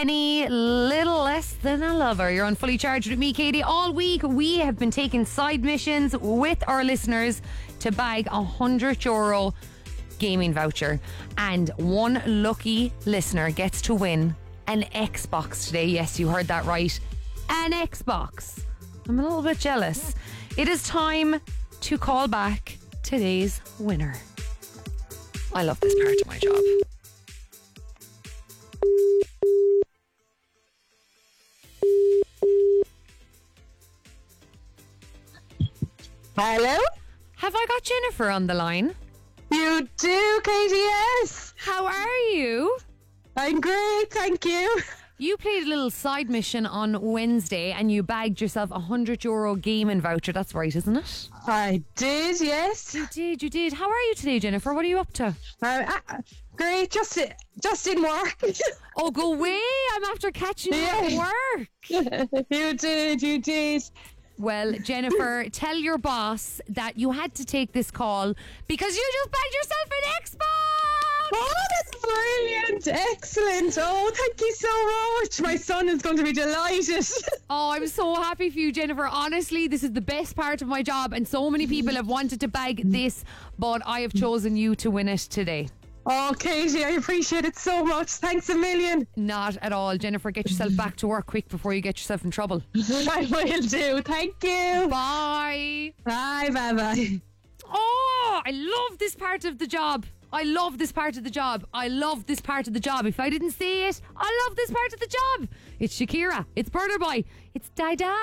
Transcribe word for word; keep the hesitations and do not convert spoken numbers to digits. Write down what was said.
Any little less than a lover. You're on Fully Charged with me, Katie. All week we have been taking side missions with our listeners to bag a hundred euro gaming voucher, and one lucky listener gets to win an Xbox today. Yes, you heard that right, an Xbox. I'm a little bit jealous. It is time to call back today's winner. I love this part of my job. Hello? Have I got Jennifer on the line? You do, Katie, yes. How are you? I'm great, thank you. You played a little side mission on Wednesday and you bagged yourself a hundred euro gaming voucher. That's right, isn't it? I did, yes. You did, you did. How are you today, Jennifer? What are you up to? Uh, uh, great, just just in work. Oh, go away. I'm after catching you at work. You did, you did. Well, Jennifer, tell your boss that you had to take this call because you just bagged yourself an Xbox. Oh, that's brilliant. Excellent. Oh, thank you so much. My son is going to be delighted. Oh, I'm so happy for you, Jennifer. Honestly, this is the best part of my job, and so many people have wanted to bag this, but I have chosen you to win it today. Oh, Katie, I appreciate it so much. Thanks a million. Not at all. Jennifer, get yourself back to work quick before you get yourself in trouble. I will do. Thank you. Bye. Bye, bye, bye. Oh, I love this part of the job. I love this part of the job. I love this part of the job. If I didn't say it, I love this part of the job. It's Shakira. It's Burna Boy. It's Dai Dai.